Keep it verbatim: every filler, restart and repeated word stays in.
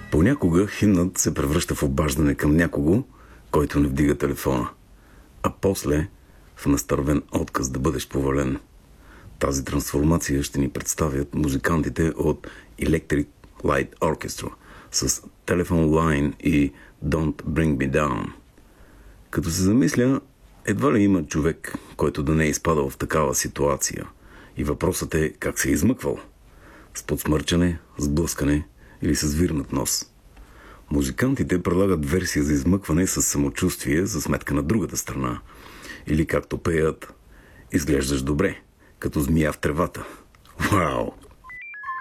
Понякога химнът се превръща в обаждане към някого, който не вдига телефона, а после в настървен отказ да бъдеш повален. Тази трансформация ще ни представят музикантите от Electric Light Orchestra с Telephone Line и Don't Bring Me Down. Като се замисля, едва ли има човек, който да не е изпадал в такава ситуация. И въпросът е как се е измъквал. С подсмърчане, с блъскане или с вирнат нос. Музикантите предлагат версия за измъкване с самочувствие за сметка на другата страна. Или както пеят: изглеждаш добре, като змия в тревата. Вау!